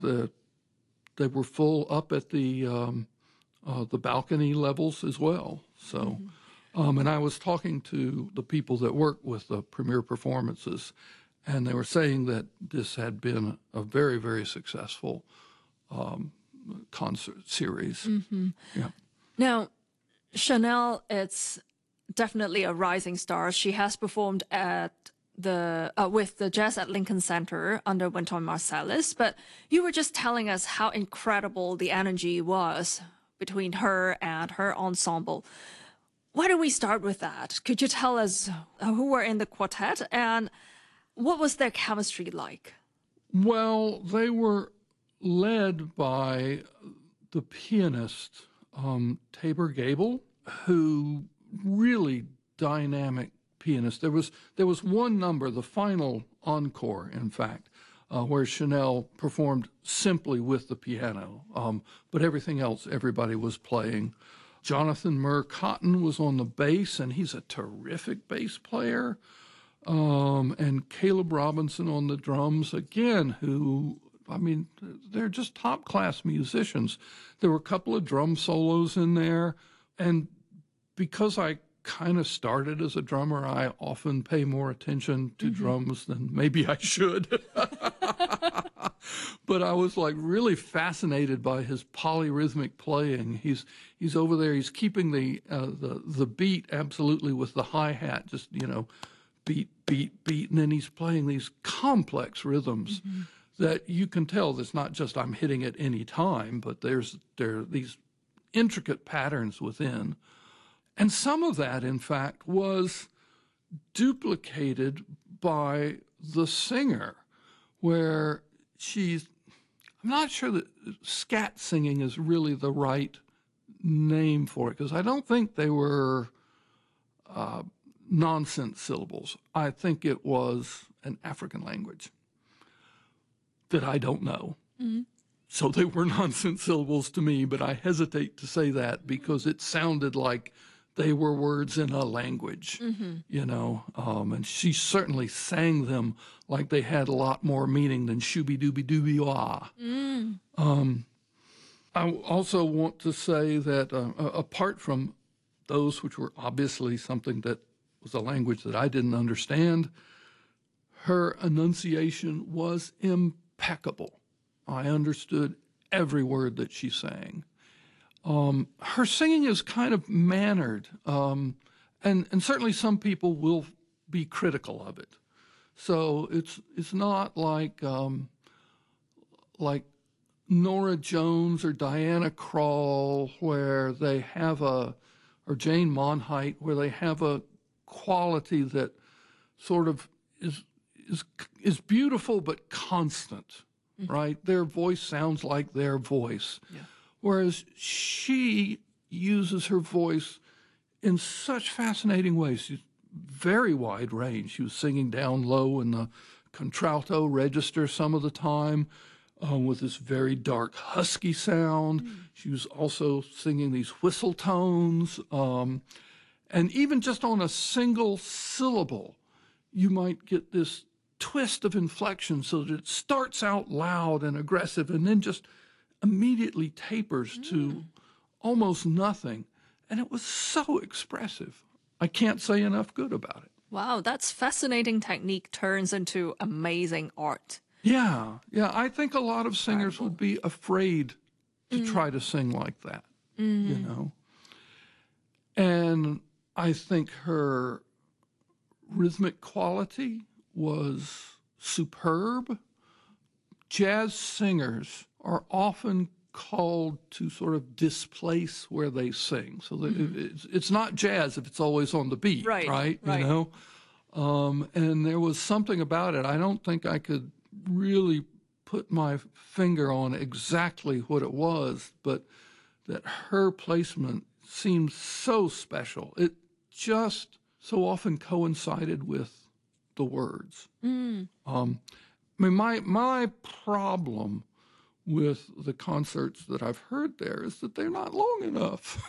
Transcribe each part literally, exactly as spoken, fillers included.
The, they were full up at the um, uh, the balcony levels as well. So, mm-hmm. um, and I was talking to the people that work with the premiere performances, and they were saying that this had been a very, very successful um, concert series. Mm-hmm. Yeah. Now, Chanel, it's definitely a rising star. She has performed at the uh, with the Jazz at Lincoln Center under Wynton Marsalis. But you were just telling us how incredible the energy was between her and her ensemble. Why don't we start with that? Could you tell us who were in the quartet and what was their chemistry like? Well, they were led by the pianist um, Tabor Gable, who really dynamic pianist. There was there was one number, the final encore, in fact, uh, where Chanel performed simply with the piano, um, but everything else, everybody was playing. Jonathan Murr Cotton was on the bass, and he's a terrific bass player. Um, and Caleb Robinson on the drums, again, who, I mean, they're just top-class musicians. There were a couple of drum solos in there, and because I kind of started as a drummer, I often pay more attention to mm-hmm. drums than maybe I should. But I was like really fascinated by his polyrhythmic playing. He's he's over there. He's keeping the uh, the the beat absolutely with the hi-hat, just, you know, beat, beat, beat, and then he's playing these complex rhythms mm-hmm. that you can tell that's not just I'm hitting at any time, but there's there are these intricate patterns within. And some of that, in fact, was duplicated by the singer, where she's, I'm not sure that scat singing is really the right name for it, because I don't think they were uh, nonsense syllables. I think it was an African language that I don't know. Mm-hmm. So they were nonsense syllables to me, but I hesitate to say that because it sounded like they were words in a language, mm-hmm. you know, um, and she certainly sang them like they had a lot more meaning than shooby-dooby-dooby-wah. Mm. Um, I also want to say that uh, apart from those which were obviously something that was a language that I didn't understand, her enunciation was impeccable. I understood every word that she sang. Um, her singing is kind of mannered, um, and, and certainly some people will be critical of it. So it's it's not like um, like Nora Jones or Diana Krall, where they have a, or Jane Monheit, where they have a quality that sort of is is is beautiful but constant, mm-hmm. right? Their voice sounds like their voice. Yeah. Whereas she uses her voice in such fascinating ways. She's very wide range. She was singing down low in the contralto register some of the time uh, with this very dark, husky sound. Mm. She was also singing these whistle tones. Um, and even just on a single syllable, you might get this twist of inflection so that it starts out loud and aggressive and then just immediately tapers mm. to almost nothing. And it was so expressive. I can't say enough good about it. Wow, that's fascinating technique turns into amazing art. Yeah, yeah. I think a lot of singers Incredible. would be afraid to mm. try to sing like that, mm. you know. And I think her rhythmic quality was superb. Jazz singers are often called to sort of displace where they sing. So mm-hmm. it's, it's not jazz if it's always on the beat, right? right? right. You know? Um, and there was something about it. I don't think I could really put my finger on exactly what it was, but that her placement seemed so special. It just so often coincided with the words. Mm. Um, I mean, my my problem with the concerts that I've heard there is that they're not long enough.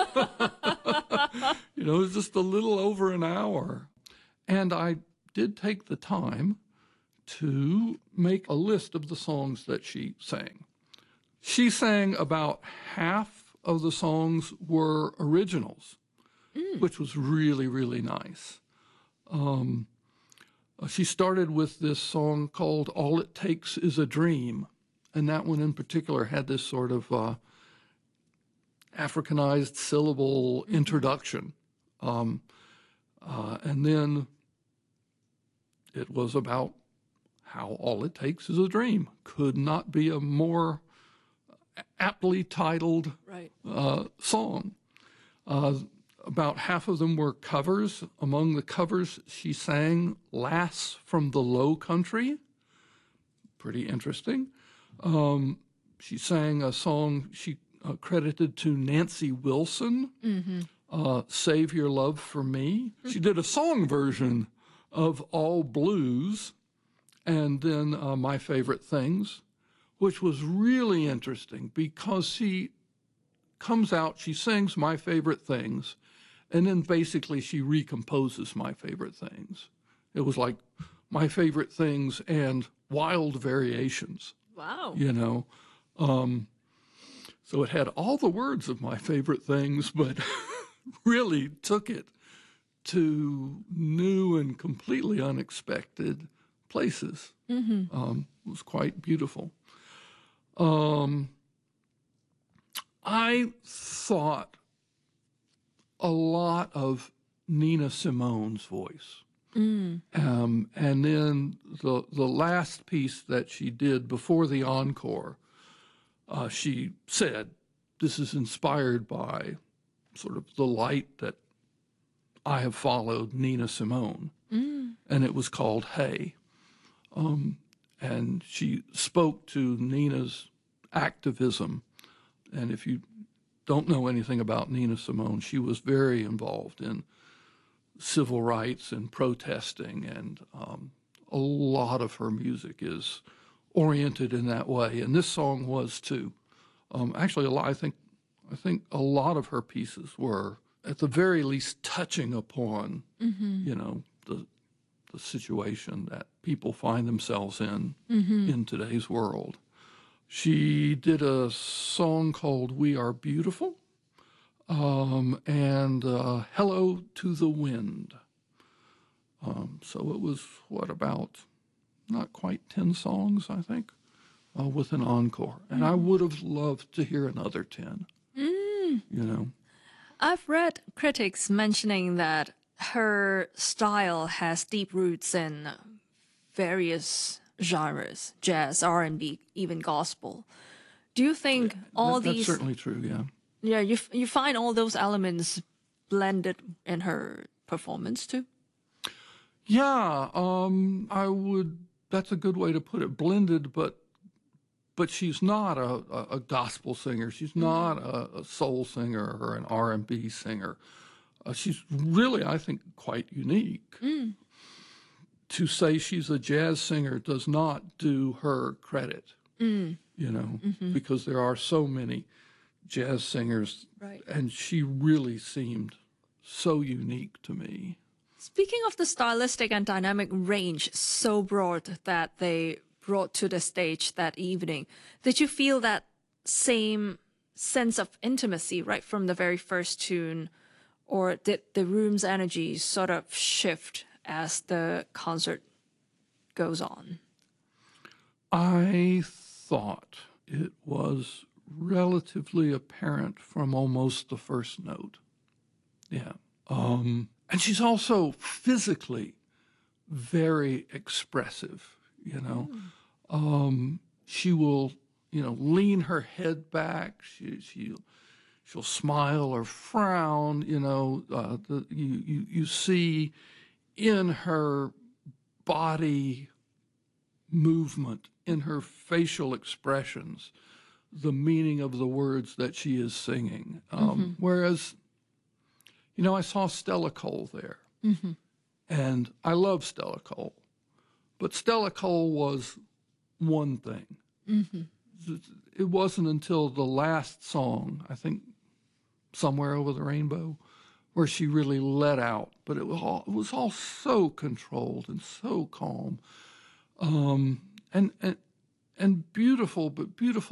You know, it's just a little over an hour. And I did take the time to make a list of the songs that she sang. She sang about half of the songs were originals, mm. which was really, really nice. Um, she started with this song called All It Takes Is a Dream, and that one in particular had this sort of uh, Africanized syllable mm-hmm. introduction. Um, uh, and then it was about how all it takes is a dream. Could not be a more aptly titled right. uh, song. Uh, about half of them were covers. Among the covers, she sang Lass from the Low Country. Pretty interesting. Um, she sang a song she uh, credited to Nancy Wilson, mm-hmm. uh, Save Your Love for Me. Mm-hmm. She did a song version of All Blues, and then uh, My Favorite Things, which was really interesting because she comes out, she sings My Favorite Things, and then basically she recomposes My Favorite Things. It was like My Favorite Things and wild variations. Wow. You know, um, so it had all the words of My Favorite Things, but really took it to new and completely unexpected places. Mm-hmm. Um, it was quite beautiful. Um, I thought a lot of Nina Simone's voice. Mm. Um, and then the the last piece that she did before the encore, uh, she said, this is inspired by sort of the light that I have followed Nina Simone. Mm. And it was called Hey. Um, and she spoke to Nina's activism. And if you don't know anything about Nina Simone, she was very involved in civil rights and protesting, and um, a lot of her music is oriented in that way. And this song was too. Um, actually, a lot, I think, I think a lot of her pieces were, at the very least, touching upon, mm-hmm. you know, the the situation that people find themselves in mm-hmm. in today's world. She did a song called We Are Beautiful, um, and uh, Hello to the Wind. Um, so it was, what, about not quite ten songs, I think, uh, with an encore. And mm. I would have loved to hear another ten, mm. you know. I've read critics mentioning that her style has deep roots in various genres, jazz, R and B, even gospel. Do you think yeah, all that, these... That's certainly true, yeah. Yeah, you you find all those elements blended in her performance too? Yeah, um, I would, that's a good way to put it, blended, but but she's not a, a, a gospel singer. She's not mm-hmm. a, a soul singer or an R and B singer. Uh, she's really, I think, quite unique. Mm. To say she's a jazz singer does not do her credit, mm. you know, mm-hmm. because there are so many jazz singers, right. and she really seemed so unique to me. Speaking of the stylistic and dynamic range so broad that they brought to the stage that evening, did you feel that same sense of intimacy right from the very first tune, or did the room's energy sort of shift as the concert goes on? I thought it was relatively apparent from almost the first note. Yeah. Um, and she's also physically very expressive, you know. Mm. Um, she will, you know, lean her head back. She, she, she'll smile or frown, you know. Uh, the, you, you, you see in her body movement, in her facial expressions, the meaning of the words that she is singing. Um, mm-hmm. Whereas, you know, I saw Stella Cole there, mm-hmm. and I love Stella Cole, but Stella Cole was one thing. Mm-hmm. It wasn't until the last song, I think, Somewhere Over the Rainbow, where she really let out. But it was all, it was all so controlled and so calm. and and and beautiful, but beautiful